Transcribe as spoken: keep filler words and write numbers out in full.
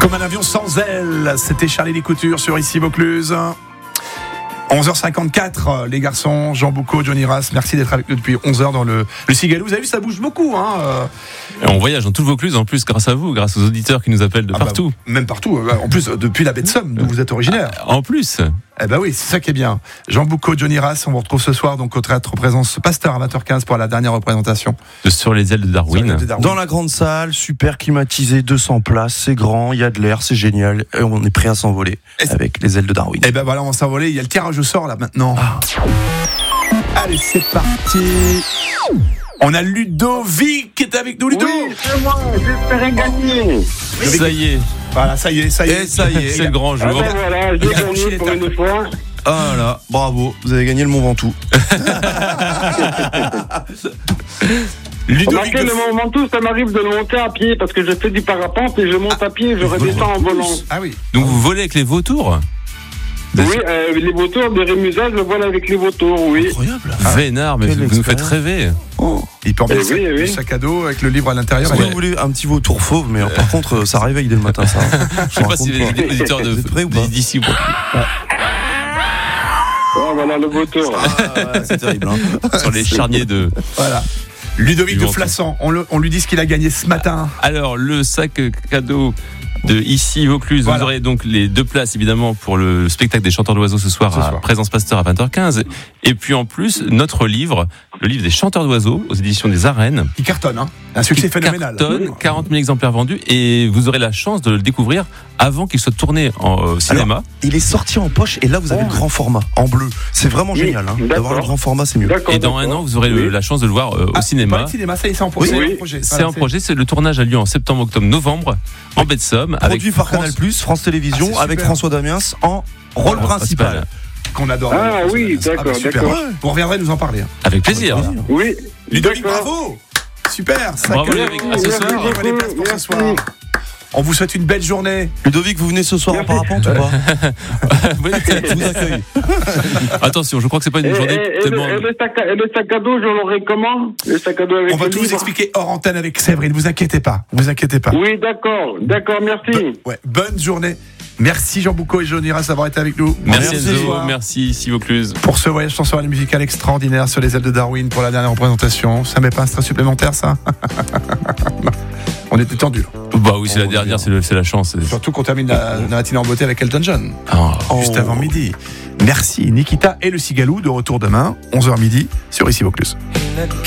Comme un avion sans ailes, c'était Charlie Descoutures sur Ici Vaucluse. onze heures cinquante-quatre, les garçons, Jean Boucaud, Johnny Rass, merci d'être avec nous depuis onze heures dans le, le Cigalou. Vous avez vu, ça bouge beaucoup. Hein. Et on voyage dans tout le Vaucluse en plus grâce à vous, grâce aux auditeurs qui nous appellent de ah partout. Bah, même partout, en plus depuis la baie de Somme, d'où vous êtes originaire. En plus. Eh ben oui, c'est ça qui est bien. Jean Boucaud, Johnny Rass, on vous retrouve ce soir donc au Théâtre Présence Pasteur à vingt heures quinze pour la dernière représentation. De Sur les ailes de Darwin. Sur les ailes de Darwin. Dans la grande salle, super climatisé, deux cents places, c'est grand, il y a de l'air, c'est génial. Et on est prêt à s'envoler avec les ailes de Darwin. Eh ben voilà, on va s'envoler. Il y a le tirage au sort là maintenant. Ah. Allez, c'est parti. On a Ludovic qui est avec nous. Ludo. Oui, c'est moi, j'espérais gagner. Ça y est. Voilà, ça y est, ça y est. Et ça y est. C'est le grand jour. Ah ben voilà, j'ai gagné pour une fois. Ah là, bravo, vous avez gagné le Mont Ventoux. Ludovic. Remarquez, le Mont Ventoux, ça m'arrive de le monter à pied parce que je fais du parapente et je monte à pied et je redescends en volant. Ah oui. Donc vous volez avec les vautours? Oui, euh, les vautours de Rémusat, je vole avec les vautours, oui. Incroyable. Ah, Vénard, mais quelle vous nous faites expérience. rêver. Oh. Il peut emmener Eh oui, le oui. sac à dos avec le livre à l'intérieur. Si Ouais. vous voulez un petit vautour fauve, mais euh, par contre, ça réveille dès le matin, ça. Je sais pas si les des auditeurs de Vous êtes prêts ou pas d'ici ou pas. Oh, voilà le vautour. Ah, ouais, c'est terrible. Hein. Sur les charniers de. Voilà. Ludovic Du de Ventoux. Flassan, on, le, on lui dit ce qu'il a gagné ce matin. Alors, le sac cadeau de Ici Vaucluse. Voilà. Vous aurez donc les deux places évidemment pour le spectacle des chanteurs d'oiseaux ce soir Ce à soir. Présence Pasteur à vingt heures quinze. Et puis en plus, notre livre, le livre des chanteurs d'oiseaux aux éditions des Arènes. Il cartonne, hein. Un succès qui phénoménal. cartonne, quarante mille exemplaires vendus et vous aurez la chance de le découvrir avant qu'il soit tourné en euh, cinéma. Alors, il est sorti en poche et là vous avez Oh. le grand format en bleu. C'est vraiment Oui, génial. Hein. d'accord. D'avoir le grand format, c'est mieux. D'accord. Et dans un d'accord. an, vous aurez le- Oui. la chance de le voir euh, au Ah, cinéma. pas le cinéma, ça y est, c'est en projet. Oui, c'est oui. en projet. C'est Voilà, un projet, c'est le tournage a lieu en septembre, octobre, novembre en baie de Somme avec Produit par France- Canal plus, France Télévisions, Ah, c'est avec super. François Damiens en rôle Rôle principal. principal. qu'on adore. Ah oui, d'accord, bah, super. d'accord. Vous reviendrez nous en parler. hein. Avec plaisir. Avec plaisir. Oui. Ludovic, d'accord. bravo. Super. Ça Bravo, que- Ludovic. À ce Merci soir. beaucoup, les places pour ce Merci. soir. On vous souhaite une belle journée. Ludovic, vous venez ce soir en parapente ou pas? Oui, Je vous accueille. Attention, je crois que c'est pas Et, une journée et- et tellement. le, et le sac à, et le sac à dos, je l'aurai comment? Le sac à dos avec On va le tout vous livre. expliquer hors antenne avec Séverine. Ne vous inquiétez pas. Vous inquiétez pas. Oui, d'accord, d'accord, merci. Bo- ouais, bonne journée. Merci Jean Boucaud et Johnny Rass d'avoir été avec nous. Merci Merci. Enzo, merci Ici Vaucluse. Pour ce voyage sensoriel musical extraordinaire sur les ailes de Darwin pour la dernière représentation. Ça met pas un stress supplémentaire, ça? Non. On était tendus. Bah oui, c'est la Oh, dernière, bien. c'est, le- c'est la chance. C'est- Surtout qu'on termine la, la matinée en beauté avec Elton John. Ah. Juste avant midi. Merci Nikita et le Cigalou de retour demain, onze heures midi, sur Ici Vaucluse.